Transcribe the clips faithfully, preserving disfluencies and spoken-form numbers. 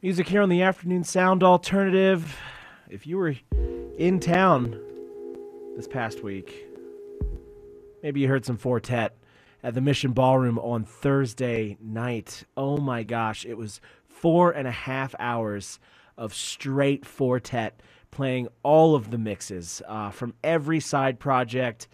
Music here on the Afternoon Sound Alternative. If you were in town this past week, maybe you heard some Fortet at the Mission Ballroom on Thursday night. Oh my gosh, it was four and a half hours of straight Fortet playing all of the mixes uh, from every side project,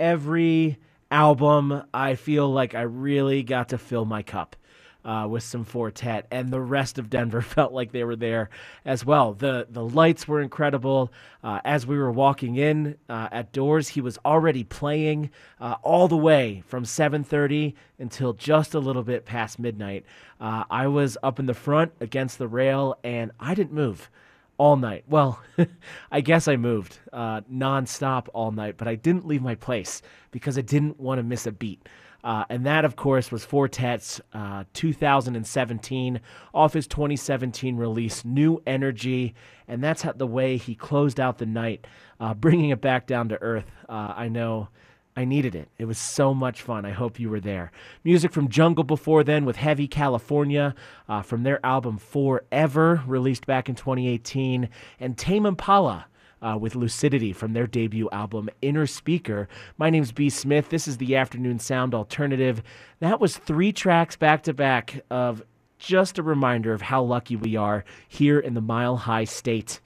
every album. I feel like I really got to fill my cup Uh, with some Fortet, and the rest of Denver felt like they were there as well. The the lights were incredible. Uh, as we were walking in uh, at doors, he was already playing uh, all the way from seven thirty until just a little bit past midnight. Uh, I was up in the front against the rail, and I didn't move all night. Well, I guess I moved uh, nonstop all night, but I didn't leave my place because I didn't want to miss a beat. Uh, and that, of course, was Fortet's uh, two thousand seventeen, off his twenty seventeen release, New Energy. And that's how, the way he closed out the night, uh, bringing it back down to earth. Uh, I know I needed it. It was so much fun. I hope you were there. Music from Jungle before then with Heavy California uh, from their album Forever, released back in twenty eighteen. And Tame Impala Uh, with Lucidity from their debut album, Inner Speaker. My name's B. Smith. This is the Afternoon Sound Alternative. That was three tracks back-to-back of just a reminder of how lucky we are here in the Mile High State.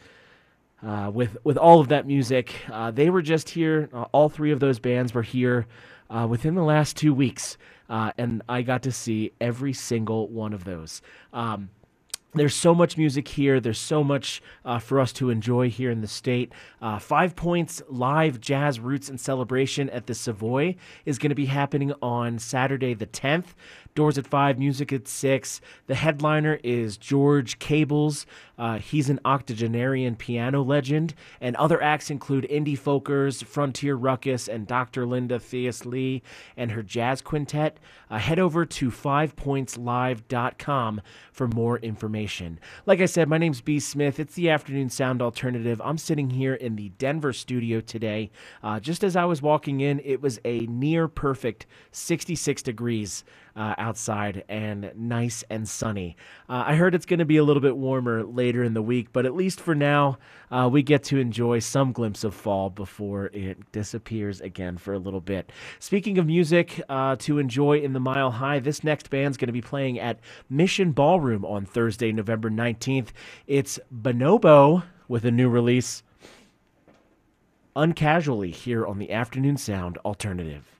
Uh, with, with all of that music, uh, they were just here. Uh, all three of those bands were here uh, within the last two weeks, uh, and I got to see every single one of those. Um, There's so much music here. There's so much uh, for us to enjoy here in the state. Uh, Five Points Live Jazz Roots and Celebration at the Savoy is going to be happening on Saturday the tenth. Doors at five, music at six. The headliner is George Cables. Uh, he's an octogenarian piano legend. And other acts include Indie Folkers, Frontier Ruckus, and Doctor Linda Theus Lee and her jazz quintet. Uh, head over to five points live dot com for more information. Like I said, my name's B. Smith. It's the Afternoon Sound Alternative. I'm sitting here in the Denver studio today. Uh, just as I was walking in, it was a near perfect sixty-six degrees uh, outside and nice and sunny. Uh, I heard it's going to be a little bit warmer later in the week, but at least for now, uh, we get to enjoy some glimpse of fall before it disappears again for a little bit. Speaking of music uh, to enjoy in the Mile High, this next band's going to be playing at Mission Ballroom on Thursday, November nineteenth. It's Bonobo with a new release, Uncasually, here on the Afternoon Sound Alternative.